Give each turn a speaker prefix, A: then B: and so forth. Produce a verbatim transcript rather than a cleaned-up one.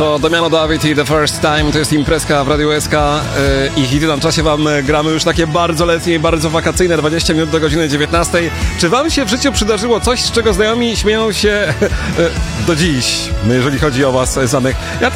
A: To Damiano David i The First Time, to jest imprezka w Radiu S K yy, i hity na czasie wam gramy już takie bardzo letnie i bardzo wakacyjne, dwadzieścia minut do godziny dziewiętnastej. Czy wam się w życiu przydarzyło coś, z czego znajomi śmieją się yy, do dziś, jeżeli chodzi o was samych? Ja